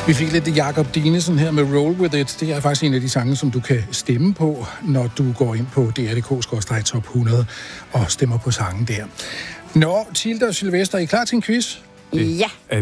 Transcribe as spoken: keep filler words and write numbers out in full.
Vi fik lidt Jakob Dinesen her med Roll With It. Det er faktisk en af de sange, som du kan stemme på, når du går ind på D R punktum D K skråstreg top hundrede og stemmer på sangen der. Nå, Tilde og Sylvester, er I klar til en quiz? Ja.